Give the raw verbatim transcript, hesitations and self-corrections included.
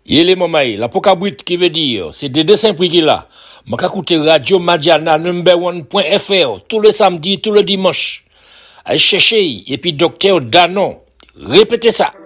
Il est mamaï, la pokabrit qui veut dire, c'est des dessins prix qu'il a. M'a écouté Radio Madiana number one point F R tous les samedis, tous les dimanches. Allez chercher, et puis docteur Danon. Répétez ça.